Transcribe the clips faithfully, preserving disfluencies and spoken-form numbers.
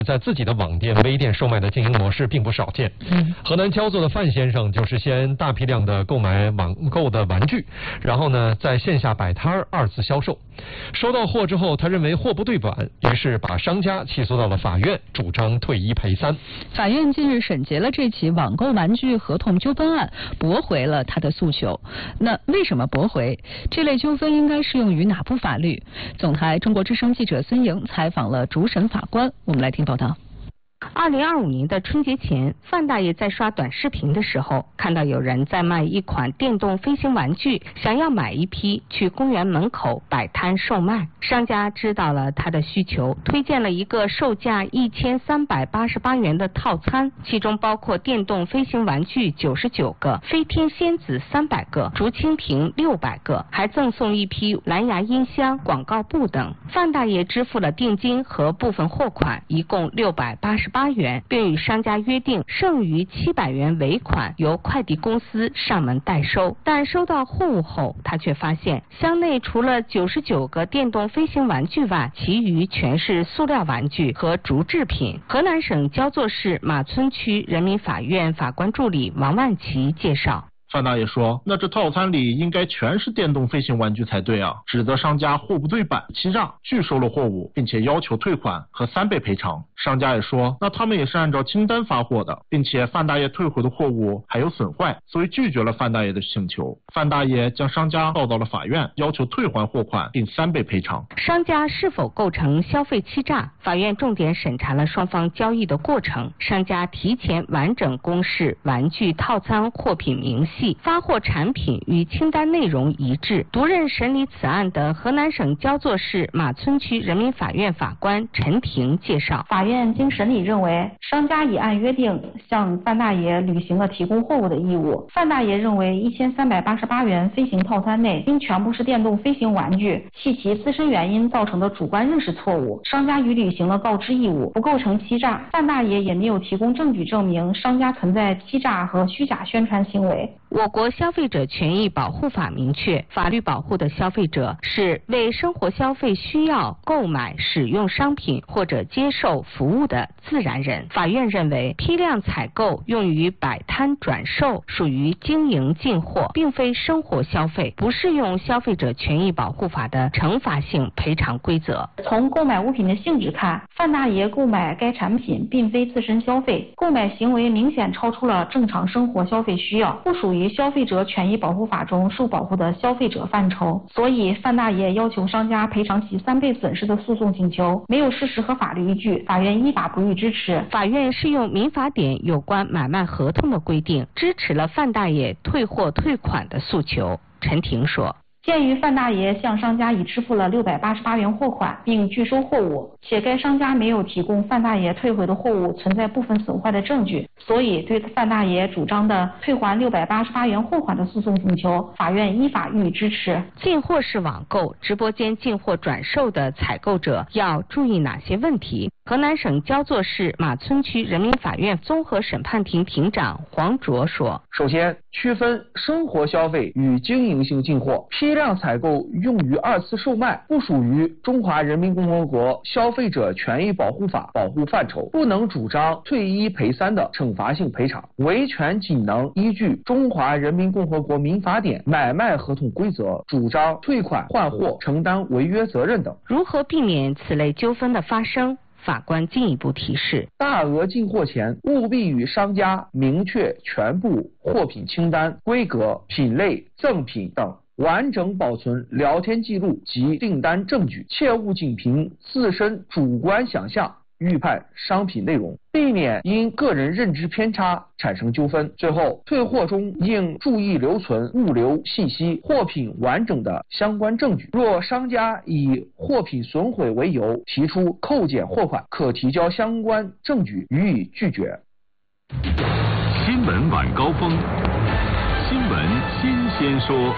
在自己的网店、微店售卖的经营模式并不少见。嗯，河南焦作的范先生就是先大批量的购买网购的玩具，然后呢在线下摆摊二次销售。收到货之后，他认为货不对版，于是把商家起诉到了法院，主张退一赔三。 法院近日审结了这起网购玩具合同纠纷案，驳回了他的诉求。那为什么驳回？这类纠纷应该适用于哪部法律？总台中国之声记者孙莹采访了主审法官，我们来听报道。 二零二五年的春节前，范大爷在刷短视频的时候，看到有人在卖一款电动飞行玩具，想要买一批去公园门口摆摊售卖。商家知道了他的需求，推荐了一个售价一千三百八十八元的套餐，其中包括电动飞行玩具九十九个、飞天仙子三百个、竹蜻蜓六百个，还赠送一批蓝牙音箱、广告布等。范大爷支付了定金和部分货款，一共六百八十八元，并与商家约定剩余七百元尾款由快递公司上门代收。但收到货物后，他却发现箱内除了九十九个电动飞行玩具外，其余全是塑料玩具和竹制品。河南省焦作市马村区人民法院法官助理王万奇介绍。 范大爷说，那这套餐里应该全是电动飞行玩具才对啊，指责商家货不对版欺诈，拒收了货物，并且要求退款和三倍赔偿。商家也说，那他们也是按照清单发货的，并且范大爷退回的货物还有损坏，所以拒绝了范大爷的请求。范大爷将商家告到了法院，要求退还货款并三倍赔偿。 商家是否构成消费欺诈？法院重点审查了双方交易的过程，商家提前完整公示玩具套餐货品明细，发货产品与清单内容一致。独任审理此案的河南省焦作市马村区人民法院法官陈婷介绍， 法院经审理认为，商家已按约定向范大爷履行了提供货物的义务。范大爷认为一千三百八十八元飞行套餐内应全部是电动飞行玩具，系其自身原因造成的主观认识错误，商家已履行了告知义务，不构成欺诈。范大爷也没有提供证据证明商家存在欺诈和虚假宣传行为。 我国消费者权益保护法明确，法律保护的消费者是为生活消费需要购买、使用商品或者接受服务的自然人。法院认为，批量采购用于摆摊转售属于经营进货，并非生活消费，不适用消费者权益保护法的惩罚性赔偿规则。 从购买物品的性质看，范大爷购买该产品并非自身消费，购买行为明显超出了正常生活消费需要，不属于消费者权益保护法中受保护的消费者范畴，所以范大爷要求商家赔偿其三倍损失的诉讼请求没有事实和法律依据，法院依法不予支持。 法院适用民法典有关买卖合同的规定，支持了范大爷退货退款的诉求。陈婷说， 鉴于范大爷向商家已支付了六百八十八元货款并拒收货物，且该商家没有提供范大爷退回的货物存在部分损坏的证据，所以对范大爷主张的退还六百八十八元货款的诉讼请求，法院依法予以支持。 进货式网购、直播间进货转售的采购者要注意哪些问题？河南省焦作市马村区人民法院综合审判庭庭长黄卓说， 首先，区分生活消费与经营性进货，批量采购用于二次售卖，不属于中华人民共和国消费者权益保护法保护范畴，不能主张退一赔三的惩罚性赔偿，维权仅能依据中华人民共和国民法典买卖合同规则主张退款换货、承担违约责任等。 如何避免此类纠纷的发生？法官进一步提示， 大额进货前务必与商家明确全部货品清单、规格、品类、赠品等，完整保存聊天记录及订单证据，切勿仅凭自身主观想象预判商品内容，避免因个人认知偏差产生纠纷。最后，退货中应注意留存物流信息、货品完整的相关证据。若商家以货品损毁为由提出扣减货款，可提交相关证据予以拒绝。 新闻晚高峰，新闻新鲜说。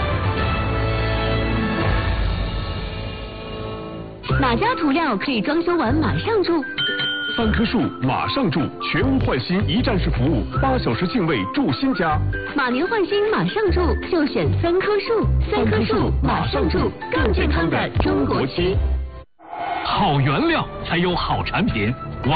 哪家涂料可以装修完马上住？ 三棵树马上住，全屋换新一站式服务，八小时净位住新家。 马年换新马上住，就选三棵树。三棵树马上住，更健康的中国区。 好原料才有好产品。